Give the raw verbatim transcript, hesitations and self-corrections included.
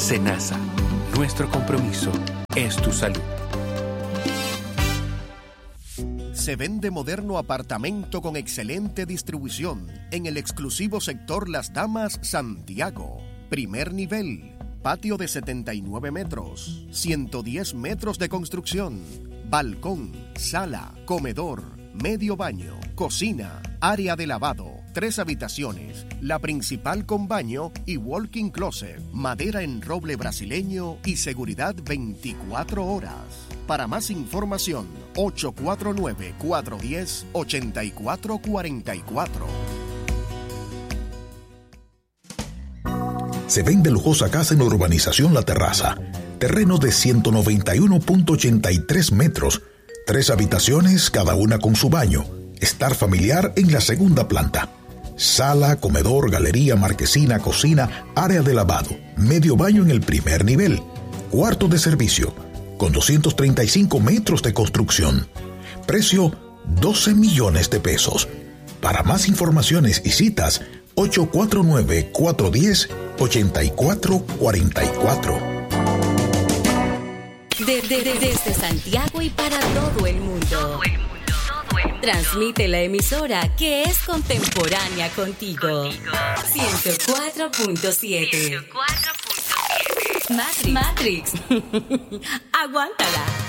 SENASA. Nuestro compromiso es tu salud. Se vende moderno apartamento con excelente distribución en el exclusivo sector Las Damas, Santiago. Primer nivel, patio de setenta y nueve metros, ciento diez metros de construcción, balcón, sala, comedor, medio baño, cocina, área de lavado, tres habitaciones, la principal con baño y walk-in closet, madera en roble brasileño y seguridad veinticuatro horas. Para más información, ocho cuatro nueve, cuatro uno cero, ocho cuatro cuatro cuatro. Se vende lujosa casa en la urbanización La Terraza. Terreno de ciento noventa y uno punto ochenta y tres metros. Tres habitaciones, cada una con su baño. Estar familiar en la segunda planta. Sala, comedor, galería, marquesina, cocina, área de lavado. Medio baño en el primer nivel. Cuarto de servicio, con doscientos treinta y cinco metros de construcción. Precio, doce millones de pesos. Para más informaciones y citas, ocho cuatro nueve, cuatro uno cero, ocho cuatro cuatro cuatro. De, de, de, desde Santiago y para todo el mundo. Todo el mundo, todo el mundo. Transmite la emisora que es contemporánea contigo. ciento cuatro punto siete. Matrix. Matrix. Aguántala.